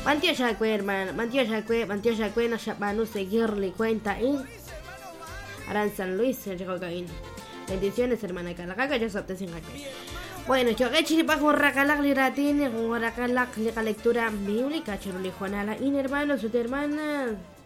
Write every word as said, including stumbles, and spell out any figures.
Mantio Yacue, hermano. Mantio Yacue, Mantio Yacue, no Yapanu, seguirle cuenta y. Aran San Luis, se llegó Caín. Bendiciones, hermana Calacaca, ya sabes sin aquí. Bueno, yo que chiripa con racalac liratín, con racalac, lectura bíblica, churulijuanala, y hermanos, su hermana.